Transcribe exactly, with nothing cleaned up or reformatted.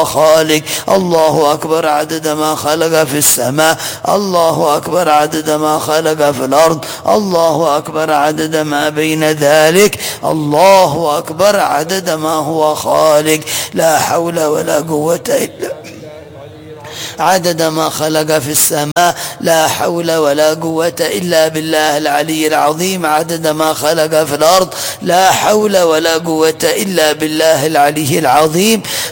هو خالق. الله أكبر عدد ما خلق في السماء، الله أكبر عدد ما خلق في الأرض، الله أكبر عدد ما بين ذلك، الله أكبر عدد ما هو خالق. لا حول ولا قوة إلا عدد ما خلق في السماء، لا حول ولا قوة إلا بالله العلي العظيم. عدد ما خلق في الأرض، لا حول ولا قوة إلا بالله العلي العظيم.